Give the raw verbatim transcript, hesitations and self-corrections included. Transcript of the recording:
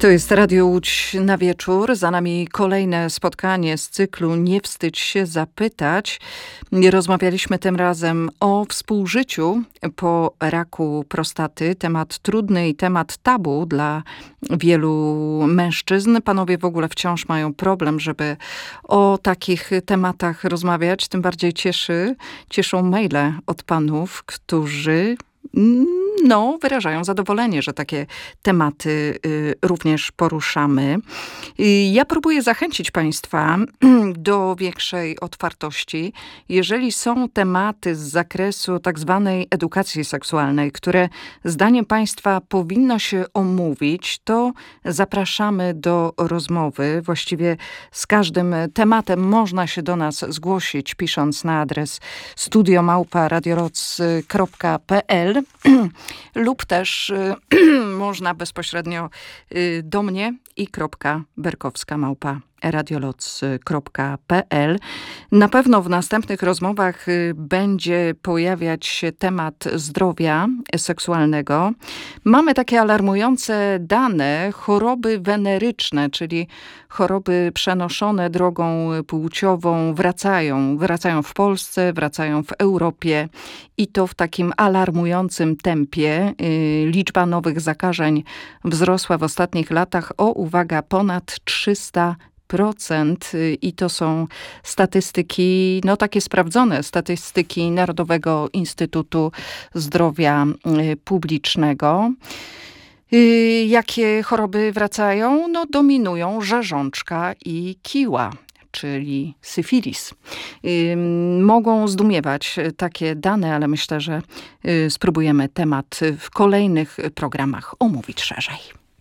To jest Radio Łódź na wieczór. Za nami kolejne spotkanie z cyklu Nie wstydź się zapytać. Rozmawialiśmy tym razem o współżyciu po raku prostaty. Temat trudny i temat tabu dla wielu mężczyzn. Panowie w ogóle wciąż mają problem, żeby o takich tematach rozmawiać. Tym bardziej cieszy, cieszą maile od panów, którzy no, wyrażają zadowolenie, że takie tematy y, również poruszamy. Y, ja próbuję zachęcić państwa do większej otwartości. Jeżeli są tematy z zakresu tak zwanej edukacji seksualnej, które zdaniem państwa powinno się omówić, to zapraszamy do rozmowy. Właściwie z każdym tematem można się do nas zgłosić, pisząc na adres studio małpa radioloc kropka pe el lub też y, można bezpośrednio y, do mnie i kropka berkowska małpa radioloc kropka pe el. Na pewno w następnych rozmowach będzie pojawiać się temat zdrowia seksualnego. Mamy takie alarmujące dane, choroby weneryczne, czyli choroby przenoszone drogą płciową wracają. Wracają w Polsce, wracają w Europie i to w takim alarmującym tempie. Liczba nowych zakażeń wzrosła w ostatnich latach o, uwaga, ponad trzysta procent i to są statystyki, no takie sprawdzone, statystyki Narodowego Instytutu Zdrowia Publicznego. Jakie choroby wracają? No dominują rzeżączka i kiła, czyli syfilis. Mogą zdumiewać takie dane, ale myślę, że spróbujemy temat w kolejnych programach omówić szerzej.